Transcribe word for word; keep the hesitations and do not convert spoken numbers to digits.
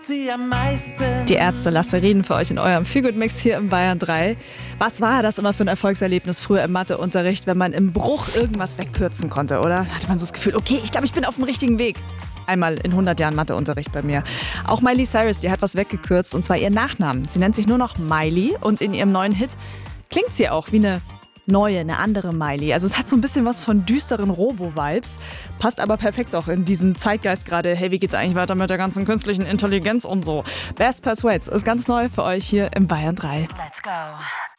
Sie am meisten. Die Ärzte, Lasse reden für euch in eurem Feelgood-Mix hier im Bayern drei. Was war das immer für ein Erfolgserlebnis früher im Matheunterricht, wenn man im Bruch irgendwas wegkürzen konnte, oder? Da hatte man so das Gefühl, okay, ich glaube, ich bin auf dem richtigen Weg. Einmal in hundert Jahren Matheunterricht bei mir. Auch Miley Cyrus, die hat was weggekürzt, und zwar ihren Nachnamen. Sie nennt sich nur noch Miley und in ihrem neuen Hit klingt sie auch wie eine neue, eine andere Miley. Also es hat so ein bisschen was von düsteren Robo-Vibes, passt aber perfekt auch in diesen Zeitgeist gerade. Hey, wie geht's eigentlich weiter mit der ganzen künstlichen Intelligenz und so? Best Persuades ist ganz neu für euch hier im Bayern drei. Let's go.